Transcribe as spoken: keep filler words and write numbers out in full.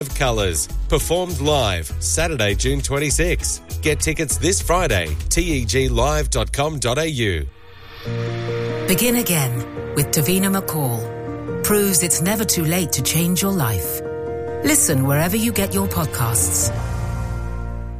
Colours, performed live Saturday, June twenty-sixth. Get tickets this Friday, teg live dot com dot a u. Begin again with Davina McCall. Proves it's never too late to change your life. Listen wherever you get your podcasts.